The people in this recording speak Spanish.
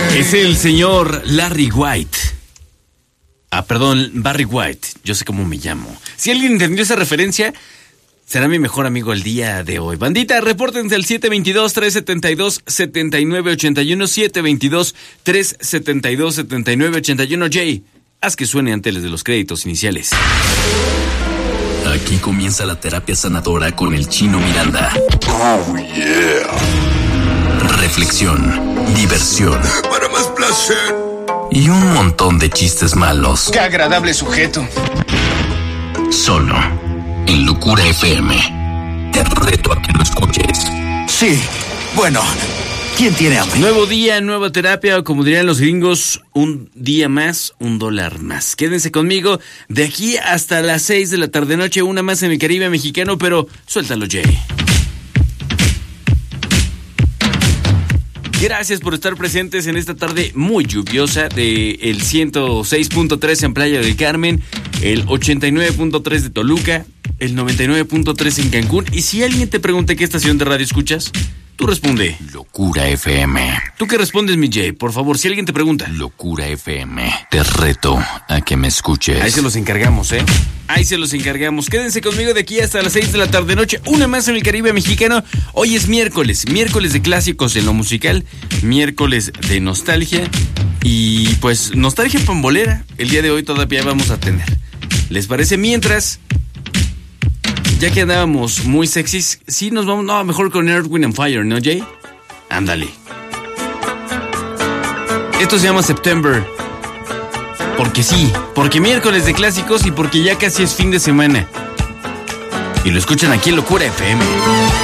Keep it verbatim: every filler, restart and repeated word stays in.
Es el señor Larry White. Ah, perdón, Barry White. Yo sé cómo me llamo. Si alguien entendió esa referencia, será mi mejor amigo el día de hoy. Bandita, repórtense al siete veintidós, tres setenta y dos, setenta y nueve ochenta y uno, siete veintidós, tres setenta y dos, setenta y nueve ochenta y uno. Jay, haz que suene antes de los créditos iniciales. Aquí comienza la terapia sanadora con el Chino Miranda. Oh, yeah. Reflexión, diversión. Para más placer. Y un montón de chistes malos. ¡Qué agradable sujeto! Solo en Locura F M. Te reto a que lo escuches. Sí, bueno, ¿quién tiene hambre? Nuevo día, nueva terapia, o como dirían los gringos, un día más, un dólar más. Quédense conmigo de aquí hasta las seis de la tarde-noche, una más en el Caribe mexicano, pero suéltalo, Jay. Gracias por estar presentes en esta tarde muy lluviosa de el ciento seis punto tres en Playa del Carmen, el ochenta y nueve punto tres de Toluca, el noventa y nueve punto tres en Cancún. Y si alguien te pregunta qué estación de radio escuchas, tú responde Locura F M. ¿Tú qué respondes, mi Jay? Por favor, si alguien te pregunta. Locura F M. Te reto a que me escuches. Ahí se los encargamos, ¿eh? Ahí se los encargamos. Quédense conmigo de aquí hasta las seis de la tarde noche. Una más en el Caribe mexicano. Hoy es miércoles. Miércoles de clásicos en lo musical. Miércoles de nostalgia. Y pues, nostalgia pambolera. El día de hoy todavía vamos a tener. ¿Les parece? Mientras, ya que andábamos muy sexys, sí nos vamos, no, mejor con Earth, Wind and Fire, ¿no, Jay? Ándale. Esto se llama September. Porque sí, porque miércoles de clásicos y porque ya casi es fin de semana. Y lo escuchan aquí en Locura F M.